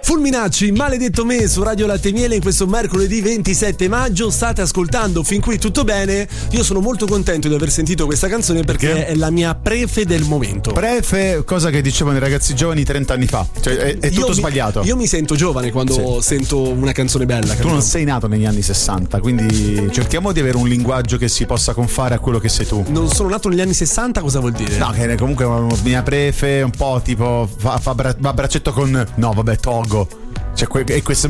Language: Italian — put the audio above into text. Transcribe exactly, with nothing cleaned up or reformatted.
Fulminacci, Maledetto me su Radio Latte e Miele in questo mercoledì ventisette maggio. State ascoltando fin qui tutto bene. Io sono molto contento di aver sentito questa canzone perché, perché? è la mia prefe del momento. Prefe, cosa che dicevano i ragazzi giovani trenta anni fa. Cioè è, è tutto io sbagliato. Mi, io mi sento giovane quando sì. sento una canzone bella. Tu non sei nato negli anni sessanta, quindi cerchiamo di avere un linguaggio che si possa confare a quello che sei tu. Non sono nato negli anni sessanta, cosa vuol dire? No, che comunque mia prefe un po' tipo fa, fa, bra- va a braccetto con no vabbè Togo. Cioè, que- e questo